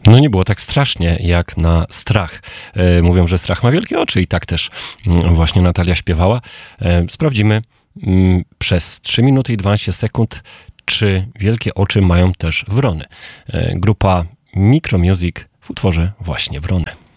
No nie było tak strasznie jak na Strach. Mówią, że strach ma wielkie oczy i tak też właśnie Natalia śpiewała. Sprawdzimy przez 3 minuty i 12 sekund, czy wielkie oczy mają też wrony. Grupa Micromusic w utworze właśnie Wrony.